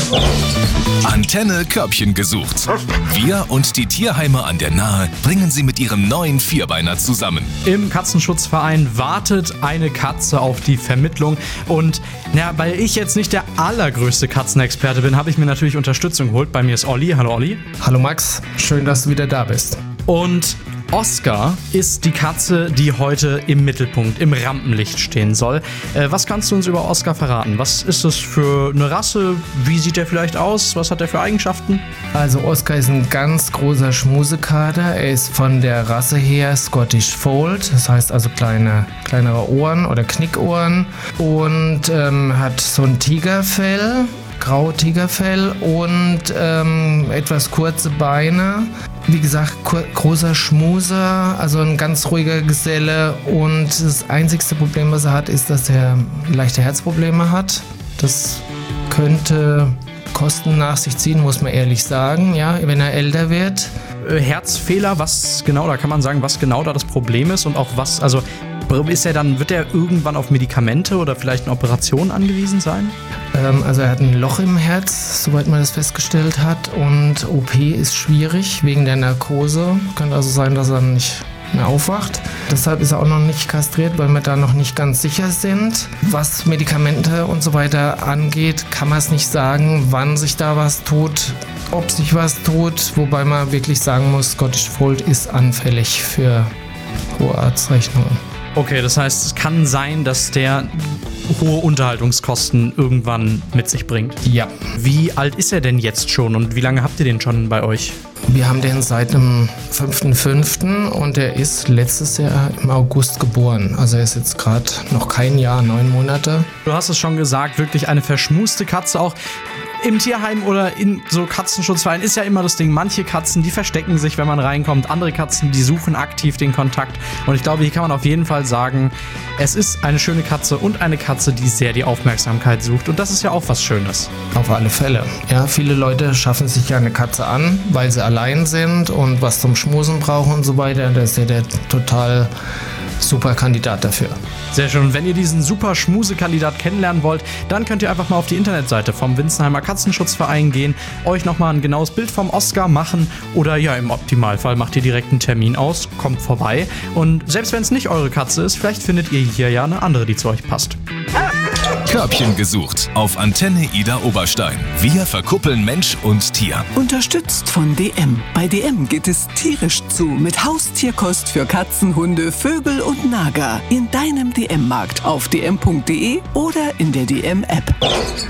Antenne Körbchen gesucht. Wir und die Tierheime an der Nahe bringen sie mit ihrem neuen Vierbeiner zusammen. Im Katzenschutzverein wartet eine Katze auf die Vermittlung. Und weil ich jetzt nicht der allergrößte Katzenexperte bin, habe ich mir natürlich Unterstützung geholt. Bei mir ist Olli. Hallo Olli. Hallo Max, schön, dass du wieder da bist. Und Oscar ist die Katze, die heute im Mittelpunkt, im Rampenlicht stehen soll. Was kannst du uns über Oscar verraten? Was ist das für eine Rasse? Wie sieht er vielleicht aus? Was hat er für Eigenschaften? Also Oscar ist ein ganz großer Schmusekater. Er ist von der Rasse her Scottish Fold, das heißt also kleinere Ohren oder Knickohren und hat so ein Tigerfell, graue Tigerfell und etwas kurze Beine. Wie gesagt, großer Schmuser, also ein ganz ruhiger Geselle und das einzigste Problem, was er hat, ist, dass er leichte Herzprobleme hat. Das könnte Kosten nach sich ziehen, muss man ehrlich sagen, ja, wenn er älter wird. Herzfehler, was genau, da kann man sagen, was genau da das Problem ist und auch was, also wird er irgendwann auf Medikamente oder vielleicht eine Operation angewiesen sein? Also er hat ein Loch im Herz, soweit man das festgestellt hat, und OP ist schwierig wegen der Narkose. Könnte also sein, dass er nicht mehr aufwacht. Deshalb ist er auch noch nicht kastriert, weil wir da noch nicht ganz sicher sind. Was Medikamente und so weiter angeht, kann man es nicht sagen, wann sich da was tut, ob sich was tut, wobei man wirklich sagen muss, Scottish Fold ist anfällig für hohe Arztrechnungen. Okay, das heißt, es kann sein, dass der hohe Unterhaltungskosten irgendwann mit sich bringt. Ja. Wie alt ist er denn jetzt schon und wie lange habt ihr den schon bei euch? Wir haben den seit dem 5.5. und er ist letztes Jahr im August geboren. Also er ist jetzt gerade noch kein Jahr, 9 Monate. Du hast es schon gesagt, wirklich eine verschmuste Katze auch. Im Tierheim oder in so Katzenschutzvereinen ist ja immer das Ding, manche Katzen, die verstecken sich, wenn man reinkommt, andere Katzen, die suchen aktiv den Kontakt. Und ich glaube, hier kann man auf jeden Fall sagen, es ist eine schöne Katze und eine Katze, die sehr die Aufmerksamkeit sucht. Und das ist ja auch was Schönes. Auf alle Fälle. Ja, viele Leute schaffen sich ja eine Katze an, weil sie allein sind und was zum Schmusen brauchen und so weiter. Das ist ja der total super Kandidat dafür. Sehr schön. Und wenn ihr diesen super Schmuse-Kandidat kennenlernen wollt, dann könnt ihr einfach mal auf die Internetseite vom Winzenheimer Katzenschutzverein gehen, euch nochmal ein genaues Bild vom Oscar machen oder ja, im Optimalfall macht ihr direkt einen Termin aus, kommt vorbei. Und selbst wenn es nicht eure Katze ist, vielleicht findet ihr hier ja eine andere, die zu euch passt. Körbchen gesucht auf Antenne Ida Oberstein. Wir verkuppeln Mensch und Tier. Unterstützt von DM. Bei DM geht es tierisch zu mit Haustierkost für Katzen, Hunde, Vögel und Nager. In deinem DM-Markt auf dm.de oder in der DM-App.